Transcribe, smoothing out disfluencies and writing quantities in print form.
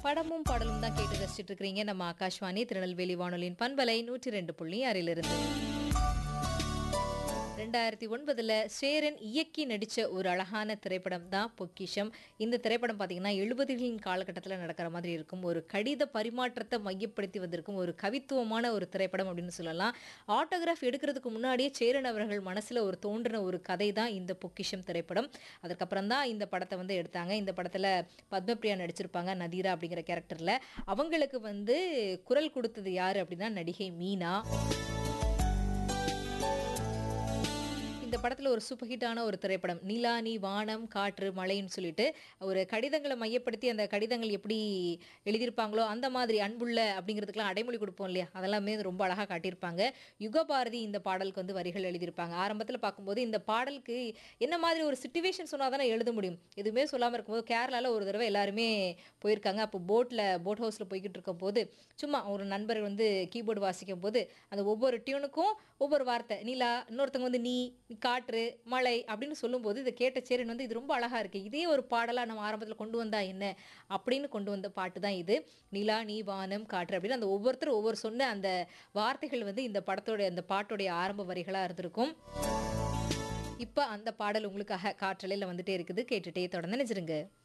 படமும் பாடலும் தான் கேட்டு ரசிச்சுட்டு இருக்கிறீங்க நம்ம ஆகாஷ்வாணி திருநெல்வேலி வானொலியின் பண்பலை 102.6 2009 சேரன் இயக்கி நடிச்ச ஒரு அழகான திரைப்படம் தான் பொக்கிஷம். இந்த திரைப்படம் பார்த்தீங்கன்னா 70களின் காலகட்டத்தில் நடக்கிற மாதிரி இருக்கும். ஒரு கடித பரிமாற்றத்தை மையப்படுத்தி வந்திருக்கும் ஒரு கவித்துவமான ஒரு திரைப்படம் அப்படின்னு சொல்லலாம். ஆட்டோகிராஃப் எடுக்கிறதுக்கு முன்னாடியே சேரன் அவர்கள் மனசுல ஒரு தோன்றின ஒரு கதை தான் இந்த பொக்கிஷம் திரைப்படம். அதுக்கப்புறம் தான் இந்த படத்தை வந்து எடுத்தாங்க. இந்த படத்துல பத்மபிரியா நடிச்சிருப்பாங்க நதீரா அப்படிங்கிற கேரக்டர்ல. அவங்களுக்கு வந்து குரல் கொடுத்தது யாரு அப்படின்னா நடிகை மீனா. இந்த படத்துல ஒரு சூப்பர் ஹிட்டான ஒரு திரைப்படம் நிலா நீ வானம் காற்று மழைன்னு சொல்லிட்டு ஒரு கடிதங்களை மையப்படுத்தி அந்த கடிதங்கள் எப்படி எழுதியிருப்பாங்களோ அந்த மாதிரி அன்புள்ள அப்படிங்கிறதுக்கெல்லாம் அடைமொழி கொடுப்போம் இல்லையா, அதெல்லாமே ரொம்ப அழகாக காட்டியிருப்பாங்க. யுகபாரதி இந்த பாடலுக்கு வந்து வரிகள் எழுதியிருப்பாங்க. ஆரம்பத்தில் பார்க்கும்போது இந்த பாடலுக்கு என்ன மாதிரி ஒரு சுச்சுவேஷன் சொன்னால் தானே எழுத முடியும். எதுவுமே சொல்லாமல் இருக்கும்போது கேரளாவில் ஒரு தடவை எல்லாருமே போயிருக்காங்க. அப்போ போட் ஹவுஸில் போய்கிட்டு இருக்கும் போது சும்மா ஒரு நண்பர் வந்து கீபோர்டு வாசிக்கும் போது அந்த ஒவ்வொரு டியூனுக்கும் ஒவ்வொரு வார்த்தை நிலா, இன்னொருத்தவங்க வந்து நீ, காற்று, மழை அப்படின்னு சொல்லும்போது இதை கேட்ட சேரன் வந்து இது ரொம்ப அழகா இருக்கு, இதே ஒரு பாடலா நம்ம ஆரம்பத்தில் கொண்டு வந்தா என்ன அப்படின்னு கொண்டு வந்த பாட்டு தான் இது. நிலா நீ வானம் காற்று அப்படின்னு அந்த ஒவ்வொருத்தரும் ஒவ்வொரு சொன்ன அந்த வார்த்தைகள் வந்து இந்த படத்தோட அந்த பாட்டுடைய ஆரம்ப வரிகளா இருந்திருக்கும். இப்ப அந்த பாடல் உங்களுக்காக காற்றலையில வந்துட்டே இருக்குது, கேட்டுட்டே தொடர்ந்து நினைச்சிருங்க.